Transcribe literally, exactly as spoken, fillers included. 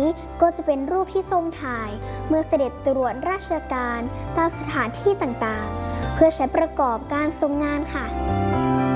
ก็จะเป็นรูปที่ทรงถ่ายเมื่อเสด็จตรวจราชการตามสถานที่ต่างๆเพื่อใช้ประกอบการทรงงานค่ะ